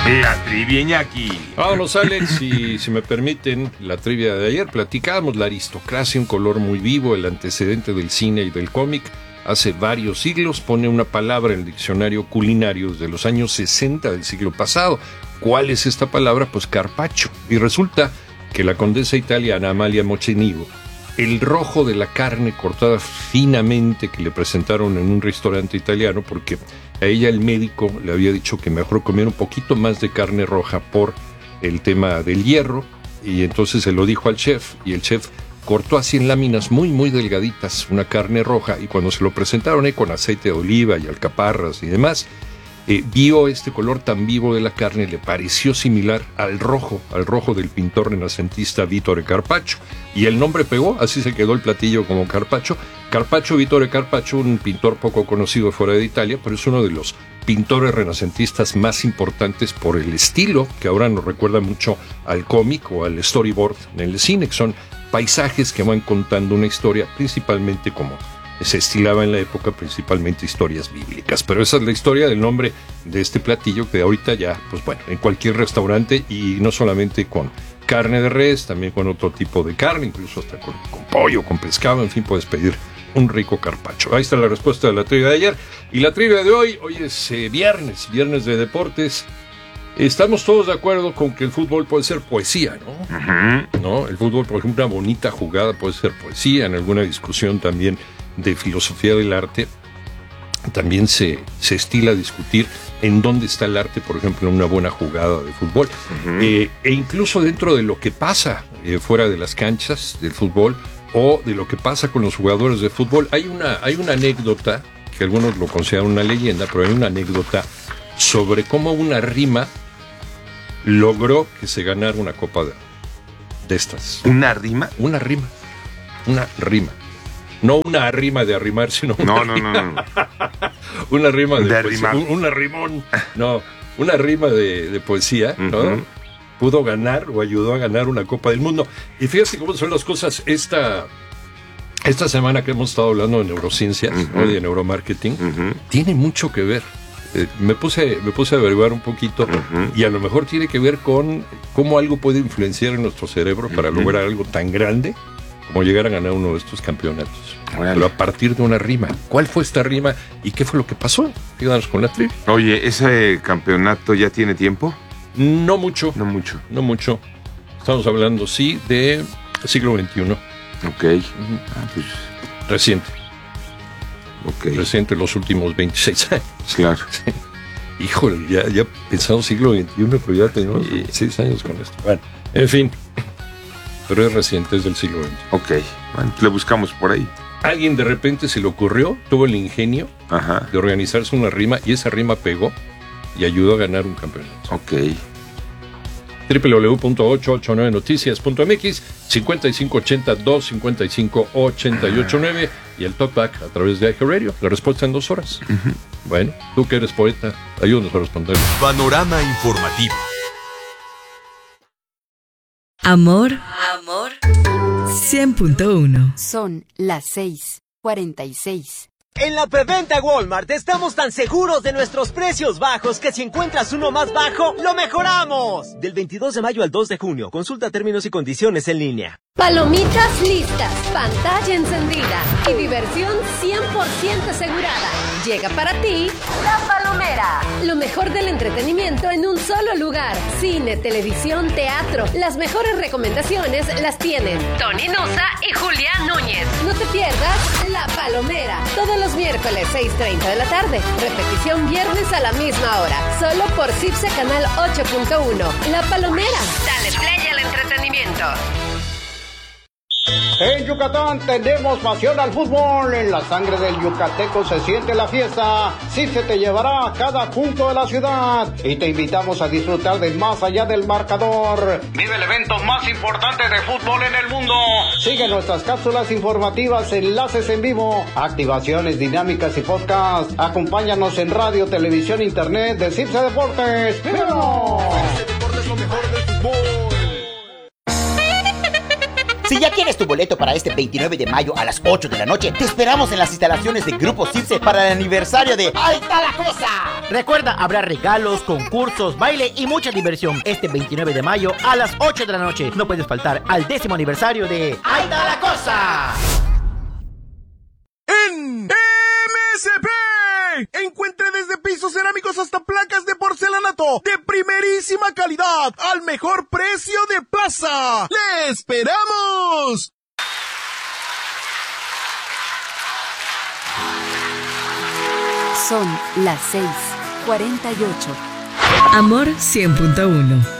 La trivia Iñaki. Vámonos, Alex, y si me permiten, la trivia de ayer. Platicábamos la aristocracia, un color muy vivo, el antecedente del cine y del cómic. Hace varios siglos pone una palabra en el diccionario culinario desde los años 60 del siglo pasado. ¿Cuál es esta palabra? Pues carpaccio. Y resulta que la condesa italiana Amalia Mocenigo, el rojo de la carne cortada finamente que le presentaron en un restaurante italiano, porque a ella el médico le había dicho que mejor comiera un poquito más de carne roja por el tema del hierro, y entonces se lo dijo al chef, y el chef cortó así en láminas muy muy delgaditas una carne roja, y cuando se lo presentaron con aceite de oliva y alcaparras y demás, vio este color tan vivo de la carne, le pareció similar al rojo del pintor renacentista Vittore Carpaccio, y el nombre pegó, así se quedó el platillo como carpaccio. Vittore Carpaccio, un pintor poco conocido fuera de Italia, pero es uno de los pintores renacentistas más importantes por el estilo, que ahora nos recuerda mucho al cómic o al storyboard en el cine, que son paisajes que van contando una historia, principalmente como se estilaba en la época, principalmente historias bíblicas. Pero esa es la historia del nombre de este platillo, que ahorita ya, pues bueno, en cualquier restaurante, y no solamente con carne de res, también con otro tipo de carne, incluso hasta con pollo, con pescado, en fin, puedes pedir un rico carpaccio. Ahí está la respuesta de la trivia de ayer. Y la trivia de hoy es viernes de deportes. Estamos todos de acuerdo con que el fútbol puede ser poesía, ¿no? Uh-huh. ¿No? El fútbol, por ejemplo, una bonita jugada puede ser poesía. En alguna discusión también de filosofía del arte, también se estila discutir en dónde está el arte, por ejemplo, en una buena jugada de fútbol. Uh-huh. E incluso dentro de lo que pasa fuera de las canchas del fútbol, o de lo que pasa con los jugadores de fútbol. Hay una anécdota, que algunos lo consideran una leyenda, pero hay una anécdota sobre cómo una rima logró que se ganara una copa de estas. ¿Una rima? Una rima. No una rima de arrimar, sino No. una rima de arrimar. Una rimón. No, una rima de poesía, ¿no? Uh-huh. Pudo ganar o ayudó a ganar una Copa del Mundo. Y fíjate cómo son las cosas. Esta semana que hemos estado hablando de neurociencias, uh-huh, ¿no? De neuromarketing, uh-huh, tiene mucho que ver. Me puse a averiguar un poquito, uh-huh, y a lo mejor tiene que ver con cómo algo puede influenciar en nuestro cerebro para, uh-huh, lograr algo tan grande como llegar a ganar uno de estos campeonatos. Bueno. Pero a partir de una rima. ¿Cuál fue esta rima y qué fue lo que pasó? Ayúdanos con la trivia. Oye, ¿ese campeonato ya tiene tiempo? No mucho. Estamos hablando, sí, de siglo XXI. Ok. Uh-huh. Pues reciente. Okay. Reciente, los últimos 26 años. Claro. Sí. Híjole, ya pensamos siglo XXI, pero ya tenemos 26 años con esto. Bueno, en fin. Pero es reciente, es del siglo XX. Ok, bueno, le buscamos por ahí. Alguien de repente se le ocurrió, tuvo el ingenio, ajá, de organizarse una rima, y esa rima pegó y ayudó a ganar un campeonato. Ok. www.889noticias.mx, 5580-255-889, y el talkback a través de iHeartRadio. La respuesta en 2 horas. Uh-huh. Bueno, tú que eres poeta, ayúdanos a responder. Panorama informativo. Amor 100.1. Son las 6:46. En la preventa Walmart estamos tan seguros de nuestros precios bajos que si encuentras uno más bajo, ¡lo mejoramos! Del 22 de mayo al 2 de junio. Consulta términos y condiciones en línea. Palomitas listas, pantalla encendida y diversión 100% asegurada. Llega para ti La Palomera. Lo mejor del entretenimiento en un solo lugar. Cine, televisión, teatro. Las mejores recomendaciones las tienen Tony Nusa y Julián Núñez. No te pierdas La Palomera. Todos los miércoles 6:30 de la tarde. Repetición viernes a la misma hora. Solo por CIPSE Canal 8.1. La Palomera. Dale play al entretenimiento. En Yucatán tenemos pasión al fútbol. En la sangre del yucateco se siente la fiesta. CIPSE te llevará a cada punto de la ciudad y te invitamos a disfrutar de más allá del marcador. Vive el evento más importante de fútbol en el mundo. Sigue nuestras cápsulas informativas, enlaces en vivo, activaciones dinámicas y podcast. Acompáñanos en radio, televisión, internet de CIPSE Deportes. ¡Vívanos! CIPSE Deportes, lo mejor del fútbol. Si ya tienes tu boleto para este 29 de mayo a las 8 de la noche, te esperamos en las instalaciones de Grupo Circe para el aniversario de ¡Ahí está la cosa! Recuerda, habrá regalos, concursos, baile y mucha diversión este 29 de mayo a las 8 de la noche. No puedes faltar al 10º aniversario de ¡Ahí está la cosa! En MSP encuentre desde pisos cerámicos hasta placas de porcelanato de primerísima calidad al mejor precio de plaza. ¡Le esperamos! Son las 6:48. Amor 100.1